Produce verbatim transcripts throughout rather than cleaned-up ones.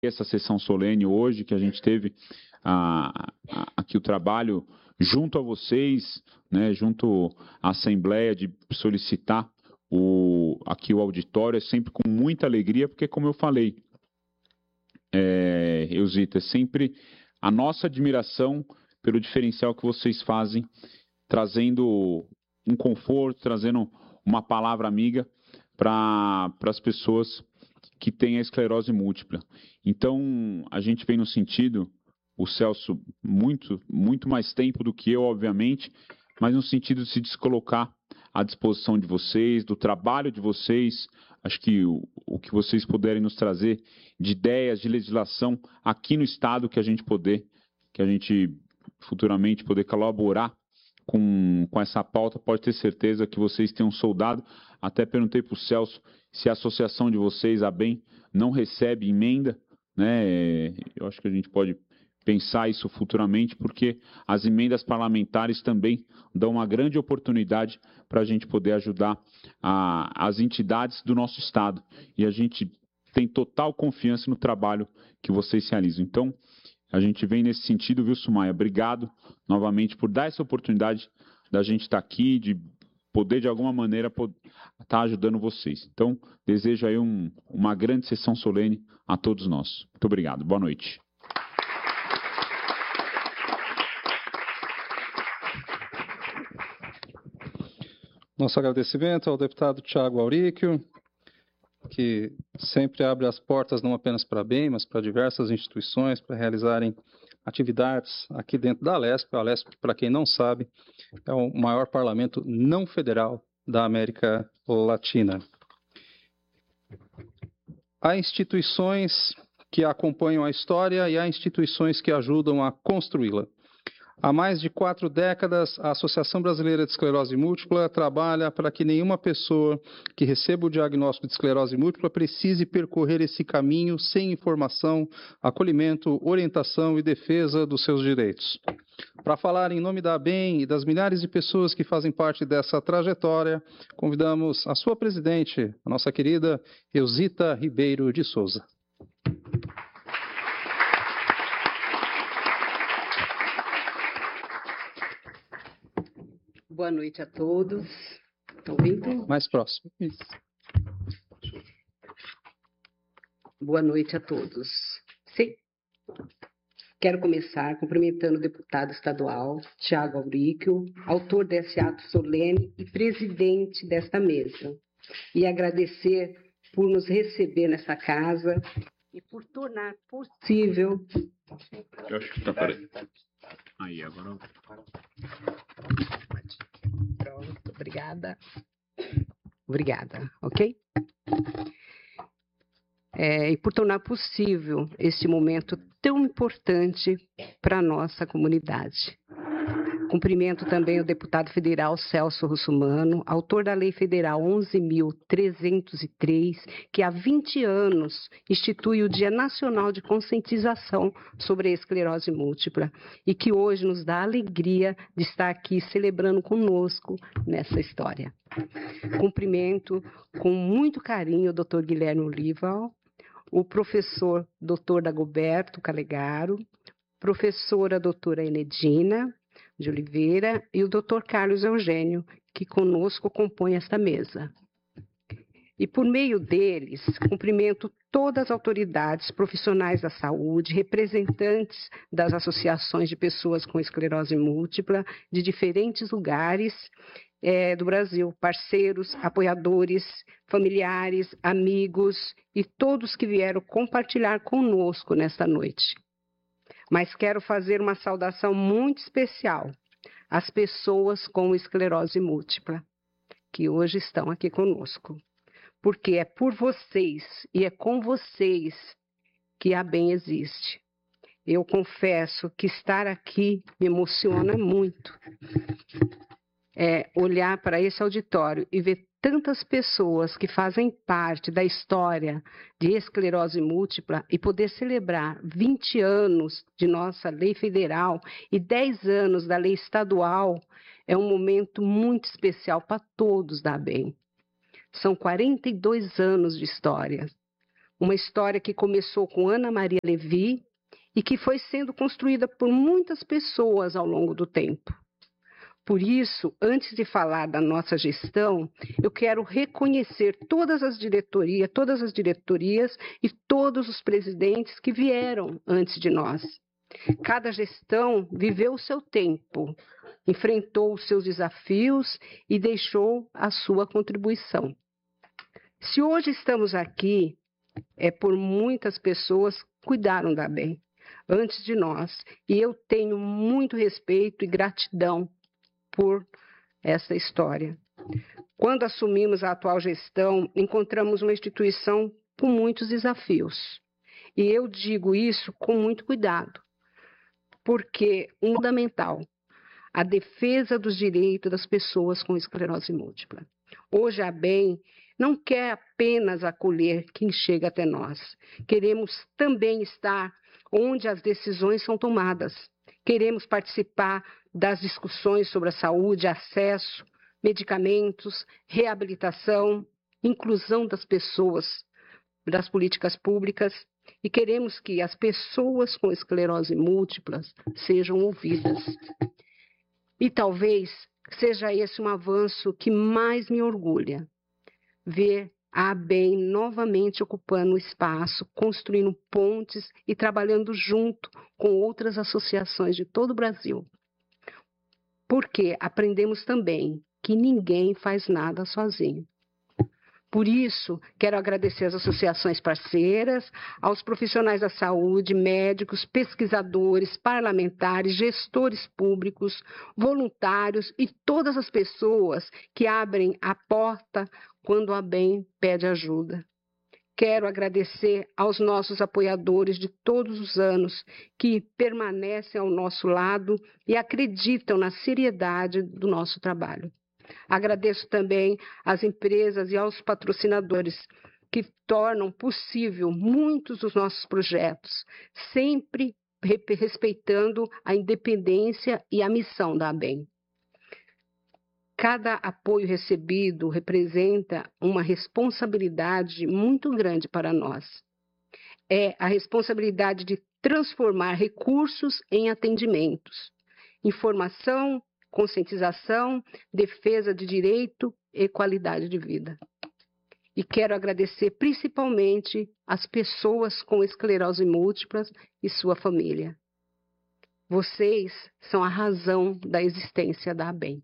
essa sessão solene hoje, que a gente teve a, a, aqui o trabalho junto a vocês, né, junto à Assembleia, de solicitar o, aqui o auditório, é sempre com muita alegria, porque, como eu falei, é, Eusita, é sempre a nossa admiração pelo diferencial que vocês fazem, trazendo um conforto, trazendo uma palavra amiga para as pessoas que têm a esclerose múltipla. Então, a gente vem no sentido, o Celso, muito, muito mais tempo do que eu, obviamente, mas no sentido de se descolocar à disposição de vocês, do trabalho de vocês. Acho que o, o que vocês puderem nos trazer de ideias, de legislação aqui no Estado, que a gente poder, que a gente futuramente poder colaborar com, com essa pauta, pode ter certeza que vocês têm um soldado. Até perguntei para o Celso se a associação de vocês, a B E M, não recebe emenda, né? Eu acho que a gente pode pensar isso futuramente, porque as emendas parlamentares também dão uma grande oportunidade para a gente poder ajudar a, as entidades do nosso Estado. E a gente tem total confiança no trabalho que vocês realizam. Então, a gente vem nesse sentido, viu, Sumaia? Obrigado novamente por dar essa oportunidade da gente estar aqui, de poder, de alguma maneira, estar ajudando vocês. Então, desejo aí um, uma grande sessão solene a todos nós. Muito obrigado. Boa noite. Nosso agradecimento ao deputado Thiago Auríquio, que sempre abre as portas não apenas para a B E M, mas para diversas instituições, para realizarem atividades aqui dentro da Alesp. A Alesp, para quem não sabe, é o maior parlamento não federal da América Latina. Há instituições que acompanham a história e há instituições que ajudam a construí-la. Há mais de quatro décadas, a Associação Brasileira de Esclerose Múltipla trabalha para que nenhuma pessoa que receba o diagnóstico de esclerose múltipla precise percorrer esse caminho sem informação, acolhimento, orientação e defesa dos seus direitos. Para falar em nome da A B E M e das milhares de pessoas que fazem parte dessa trajetória, convidamos a sua presidente, a nossa querida Eusita Ribeiro de Souza. Boa noite a todos. Estão ouvindo? Mais próximo. Isso. Boa noite a todos. Sim. Quero começar cumprimentando o deputado estadual, Thiago Auríquio, autor desse ato solene e presidente desta mesa, e agradecer por nos receber nessa casa e por tornar possível... Eu acho que está parando. Aí, agora... Pronto, obrigada. Obrigada, ok? É, e por tornar possível este momento tão importante para a nossa comunidade. Cumprimento também o deputado federal Celso Russumano, autor da Lei Federal onze mil trezentos e três, que há vinte anos institui o Dia Nacional de Conscientização sobre a Esclerose Múltipla e que hoje nos dá a alegria de estar aqui celebrando conosco nessa história. Cumprimento com muito carinho o doutor Guilherme Olival, o professor doutor Dagoberto Calegaro, professora doutora Enedina de Oliveira e o doutor Carlos Eugênio, que conosco compõe esta mesa. E por meio deles, cumprimento todas as autoridades profissionais da saúde, representantes das associações de pessoas com esclerose múltipla de diferentes lugares é, do Brasil, parceiros, apoiadores, familiares, amigos e todos que vieram compartilhar conosco nesta noite. Mas quero fazer uma saudação muito especial às pessoas com esclerose múltipla, que hoje estão aqui conosco. Porque é por vocês e é com vocês que a B E M existe. Eu confesso que estar aqui me emociona muito. É, olhar para esse auditório e ver tantas pessoas que fazem parte da história de esclerose múltipla e poder celebrar vinte anos de nossa lei federal e dez anos da lei estadual é um momento muito especial para todos da A B E M. São quarenta e dois anos de história. Uma história que começou com Ana Maria Levi e que foi sendo construída por muitas pessoas ao longo do tempo. Por isso, antes de falar da nossa gestão, eu quero reconhecer todas as diretorias, todas as diretorias e todos os presidentes que vieram antes de nós. Cada gestão viveu o seu tempo, enfrentou os seus desafios e deixou a sua contribuição. Se hoje estamos aqui, é por muitas pessoas que cuidaram da ABEM antes de nós. E eu tenho muito respeito e gratidão por essa história. Quando assumimos a atual gestão, encontramos uma instituição com muitos desafios. E eu digo isso com muito cuidado, porque o fundamental, a defesa dos direitos das pessoas com esclerose múltipla. Hoje a ABEM não quer apenas acolher quem chega até nós. Queremos também estar onde as decisões são tomadas. Queremos participar das discussões sobre a saúde, acesso, medicamentos, reabilitação, inclusão das pessoas, das políticas públicas, e queremos que as pessoas com esclerose múltipla sejam ouvidas. E talvez seja esse um avanço que mais me orgulha, ver a ABEM novamente ocupando o espaço, construindo pontes e trabalhando junto com outras associações de todo o Brasil. Porque aprendemos também que ninguém faz nada sozinho. Por isso, quero agradecer às associações parceiras, aos profissionais da saúde, médicos, pesquisadores, parlamentares, gestores públicos, voluntários e todas as pessoas que abrem a porta quando a ABEM pede ajuda. Quero agradecer aos nossos apoiadores de todos os anos que permanecem ao nosso lado e acreditam na seriedade do nosso trabalho. Agradeço também às empresas e aos patrocinadores que tornam possível muitos dos nossos projetos, sempre respeitando a independência e a missão da ABEM. Cada apoio recebido representa uma responsabilidade muito grande para nós. É a responsabilidade de transformar recursos em atendimentos, informação, conscientização, defesa de direito e qualidade de vida. E quero agradecer principalmente as pessoas com esclerose múltipla e sua família. Vocês são a razão da existência da ABEM.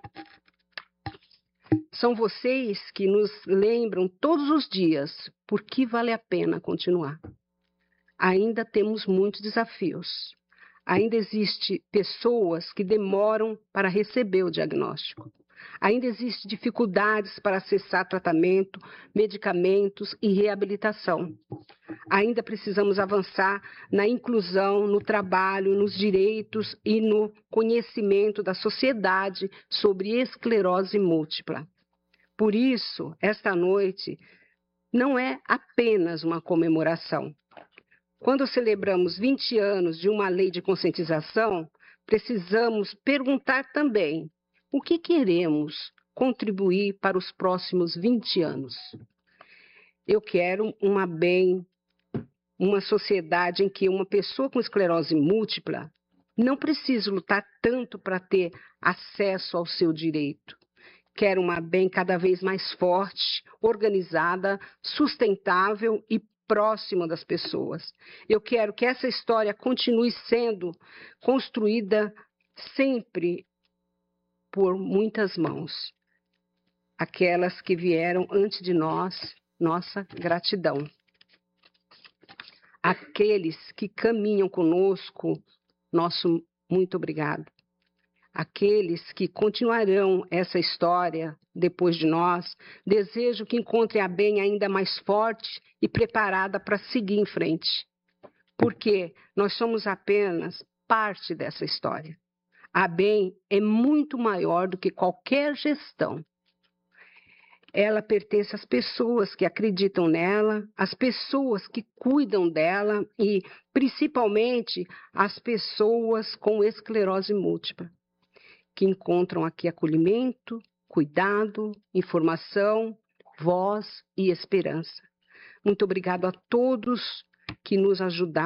São vocês que nos lembram todos os dias por que vale a pena continuar. Ainda temos muitos desafios. Ainda existem pessoas que demoram para receber o diagnóstico. Ainda existem dificuldades para acessar tratamento, medicamentos e reabilitação. Ainda precisamos avançar na inclusão, no trabalho, nos direitos e no conhecimento da sociedade sobre esclerose múltipla. Por isso, esta noite não é apenas uma comemoração. Quando celebramos vinte anos de uma lei de conscientização, precisamos perguntar também o que queremos contribuir para os próximos vinte anos. Eu quero uma ABEM, uma sociedade em que uma pessoa com esclerose múltipla não precise lutar tanto para ter acesso ao seu direito. Quero uma ABEM cada vez mais forte, organizada, sustentável e próxima das pessoas. Eu quero que essa história continue sendo construída sempre por muitas mãos. Aquelas que vieram antes de nós, nossa gratidão. Aqueles que caminham conosco, nosso muito obrigado. Aqueles que continuarão essa história depois de nós, desejo que encontrem a ABEM ainda mais forte e preparada para seguir em frente. Porque nós somos apenas parte dessa história. A ABEM é muito maior do que qualquer gestão. Ela pertence às pessoas que acreditam nela, às pessoas que cuidam dela e, principalmente, às pessoas com esclerose múltipla, que encontram aqui acolhimento, cuidado, informação, voz e esperança. Muito obrigado a todos que nos ajudaram